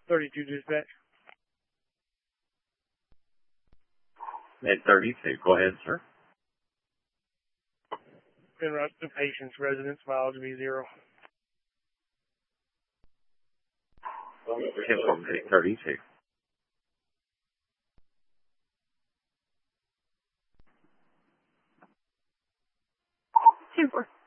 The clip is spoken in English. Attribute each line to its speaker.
Speaker 1: 32 dispatch.
Speaker 2: At 32. Go ahead, sir.
Speaker 1: En route to patient's residence, mileage V0.
Speaker 2: 32.
Speaker 3: Super.